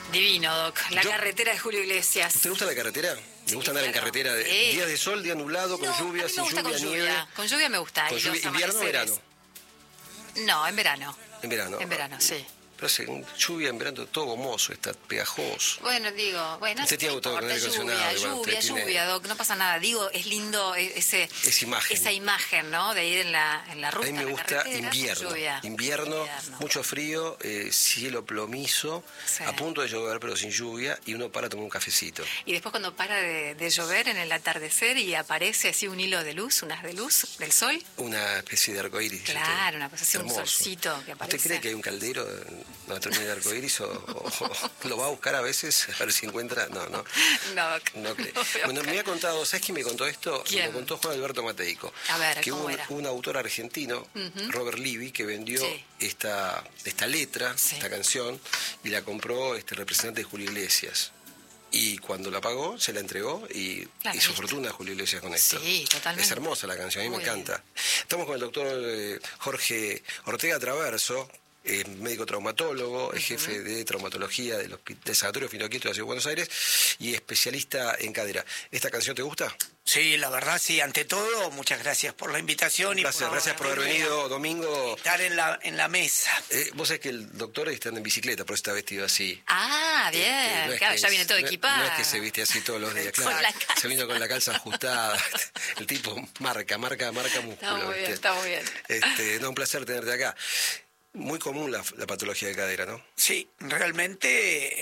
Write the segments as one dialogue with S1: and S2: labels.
S1: Divino, Doc. La carretera de Julio Iglesias.
S2: ¿Te gusta la carretera? ¿Me gusta andar en carretera?
S1: Sí.
S2: ¿Días de sol, día nublado, con lluvia,
S1: a mí me
S2: sin
S1: gusta
S2: lluvia,
S1: con
S2: nieve?
S1: lluvia. Con lluvia me gusta.
S2: ¿Con
S1: y
S2: lluvia,
S1: los
S2: invierno o
S1: amaneceres.
S2: verano?
S1: No, en verano.
S2: En verano.
S1: En verano, sí.
S2: Pero hace lluvia en verano, todo gomoso, está pegajoso.
S1: Bueno,
S2: Usted tiene auto con aire acondicionado,
S1: lluvia, Doc, no pasa nada. Digo, es lindo
S2: esa imagen.
S1: esa imagen, ¿no? De ir en la ruta.
S2: A mí me gusta invierno.
S1: Lluvia.
S2: Invierno, mucho frío, cielo plomizo,
S1: Sí.
S2: a punto de llover, pero sin lluvia, y uno para a tomar un cafecito.
S1: Y después cuando para de llover en el atardecer y aparece así un hilo de luz, unas de luz del sol.
S2: Una especie de arcoíris.
S1: Claro, una cosa así, un
S2: Hermoso.
S1: solcito que aparece.
S2: ¿Usted cree que hay un caldero en la terminal de arcoíris o lo va a buscar a veces a ver si encuentra? No.
S1: No,
S2: No creo.
S1: no veo
S2: Bueno, me había contado, ¿sabes quién me contó esto?
S1: ¿Quién?
S2: Me contó Juan Alberto Mateico.
S1: A ver,
S2: que
S1: ¿cómo
S2: hubo
S1: era?
S2: un autor argentino, Robert Livy, que vendió
S1: Sí.
S2: esta letra,
S1: Sí.
S2: esta canción, y la compró este representante de Julio Iglesias. Y cuando la pagó, se la entregó y
S1: Claro,
S2: hizo
S1: ¿viste?
S2: fortuna Julio Iglesias con esto.
S1: Sí, totalmente.
S2: Es hermosa la canción, a mí
S1: Muy
S2: me encanta. Estamos con el doctor Jorge Ortega Traverso, médico traumatólogo, es jefe de traumatología del Sanatorio Finoquieto de la Ciudad de Buenos Aires y especialista en cadera. ¿Esta canción te gusta?
S3: Sí, la verdad, sí. Ante todo, muchas gracias por la invitación.
S2: Gracias por haber venido, Domingo.
S3: Estar en la mesa.
S2: Vos sabés que el doctor está en bicicleta, por eso está vestido así.
S1: Ah, bien.
S2: No es
S1: Claro,
S2: que
S1: ya viene todo equipado.
S2: No es que se viste así todos los días, claro.
S1: Con la calza.
S2: Se vino con la calza ajustada. El tipo marca músculo.
S1: Está muy bien,
S2: ¿viste?
S1: está muy bien.
S2: No, un placer tenerte acá. Muy común la patología de cadera, ¿no?
S3: Sí, realmente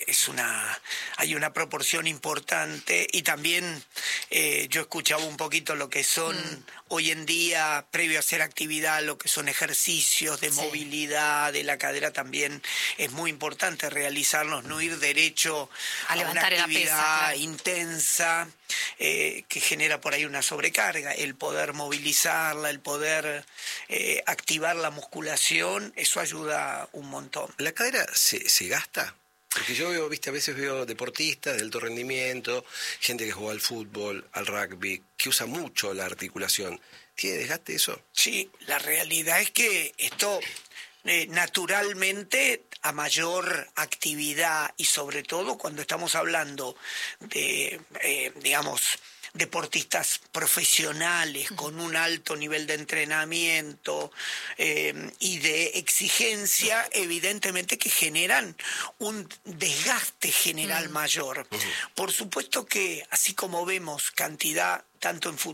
S3: hay una proporción importante y también yo escuchaba un poquito lo que son hoy en día, previo a hacer actividad, lo que son ejercicios de movilidad de la cadera también es muy importante realizarlos, no ir derecho
S1: A levantar
S3: una
S1: la pesa,
S3: actividad
S1: claro.
S3: intensa que genera por ahí una sobrecarga, el poder movilizarla, el poder activar la musculación, eso ayuda un montón.
S2: ¿La cadera se gasta? Porque yo veo, a veces veo deportistas de alto rendimiento, gente que juega al fútbol, al rugby, que usa mucho la articulación. ¿Tiene desgaste eso?
S3: Sí, la realidad es que esto naturalmente a mayor actividad y sobre todo cuando estamos hablando de, deportistas profesionales con un alto nivel de entrenamiento y de exigencia, evidentemente que generan un desgaste general mayor. Por supuesto que así como vemos cantidad tanto en fútbol